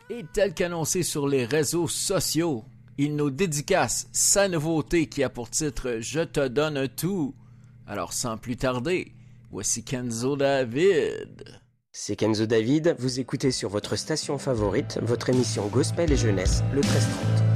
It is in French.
Et tel qu'annoncé sur les réseaux sociaux, il nous dédicace sa nouveauté qui a pour titre « Je te donne un tout ». Alors sans plus tarder, voici Kenzo David. C'est Kenzo David, vous écoutez sur votre station favorite, votre émission Gospel et Jeunesse, le 1330.